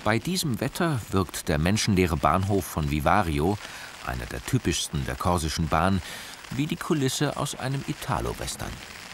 Bei diesem Wetter wirkt der menschenleere Bahnhof von Vivario, einer der typischsten der korsischen Bahn, wie die Kulisse aus einem Italo-Western.